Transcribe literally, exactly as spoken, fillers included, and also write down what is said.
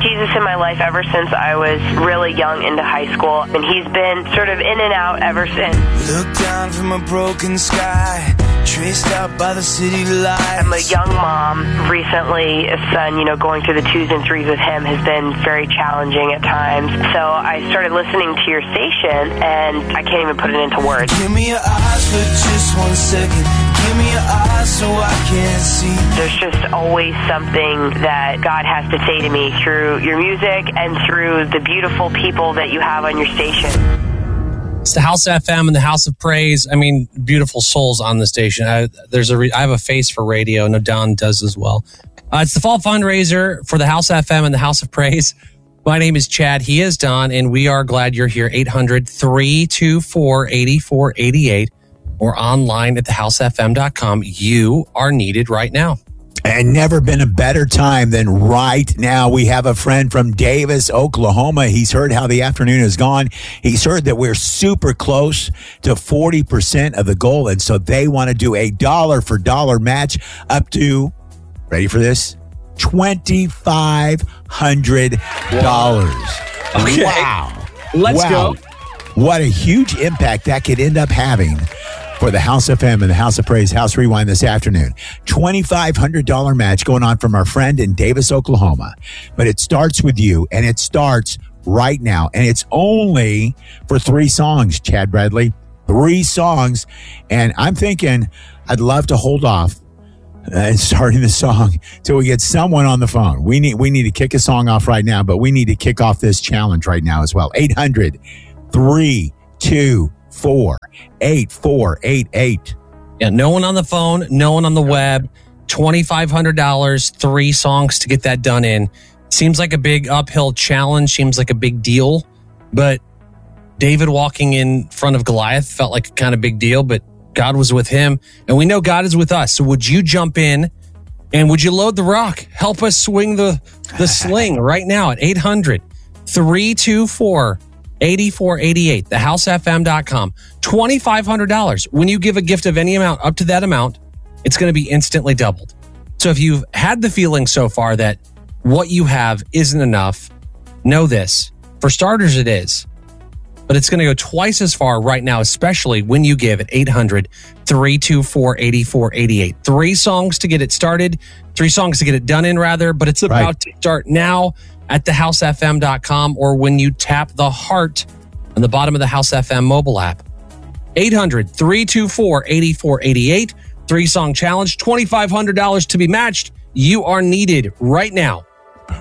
Jesus in my life ever since I was really young into high school, and he's been sort of in and out ever since. Look down from a broken sky, traced out by the city lights. I'm a young mom. Recently, a son, you know, going through the twos and threes with him has been very challenging at times. So I started listening to your station, and I can't even put it into words. Give me your eyes for just one second. Give me your eyes so I can see. There's just always something that God has to say to me through your music and through the beautiful people that you have on your station. It's the House F M and the House of Praise. I mean, beautiful souls on the station. I, there's a re- I have a face for radio. No, Don does as well. Uh, it's the fall fundraiser for the House F M and the House of Praise. My name is Chad. He is Don, and we are glad you're here. eight hundred, three two four, eight four eight eight or online at the house f m dot com. You are needed right now. And never been a better time than right now. We have a friend from Davis, Oklahoma. He's heard how the afternoon has gone. He's heard that we're super close to forty percent of the goal. And so they want to do a dollar for dollar match up to, ready for this? twenty-five hundred dollars. Okay. Wow. Let's wow. go. What a huge impact that could end up having for the House F M and the House of Praise House Rewind this afternoon. twenty-five hundred dollars match going on from our friend in Davis, Oklahoma. But it starts with you, and it starts right now. And it's only for three songs, Chad Bradley. Three songs. And I'm thinking I'd love to hold off and uh, starting the song till we get someone on the phone. We need we need to kick a song off right now, but we need to kick off this challenge right now as well. eight hundred, three two four, eight four eight eight. Yeah, no one on the phone, no one on the web. twenty-five hundred dollars, three songs to get that done in. Seems like a big uphill challenge, seems like a big deal, but David walking in front of Goliath felt like a kind of big deal, but God was with him, and we know God is with us. So would you jump in, and would you load the rock? Help us swing the, the sling right now at eight hundred, three two four, eight four eight eight, the house f m dot com. twenty-five hundred dollars. When you give a gift of any amount up to that amount, it's going to be instantly doubled. So if you've had the feeling so far that what you have isn't enough, know this. For starters, it is. But it's going to go twice as far right now, especially when you give at eight hundred, three two four, eight four eight eight. Three songs to get it started, three songs to get it done in, rather, but it's about right. to start now at the house f m dot com or when you tap the heart on the bottom of the House F M mobile app. eight hundred, three two four, eight four eight eight. Three-song challenge, twenty-five hundred dollars to be matched. You are needed right now.